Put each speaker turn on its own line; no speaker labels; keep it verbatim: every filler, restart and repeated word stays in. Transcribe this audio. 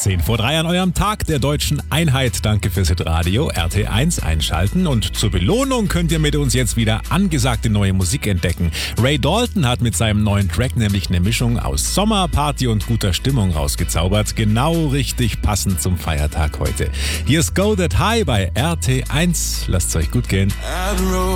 zehn vor drei an eurem Tag der deutschen Einheit. Danke fürs Hitradio R T eins einschalten. Und zur Belohnung könnt ihr mit uns jetzt wieder angesagte neue Musik entdecken. Ray Dalton hat mit seinem neuen Track nämlich eine Mischung aus Sommer, Party und guter Stimmung rausgezaubert. Genau richtig passend zum Feiertag heute. Hier ist Go That High bei R T eins. Lasst's euch gut gehen.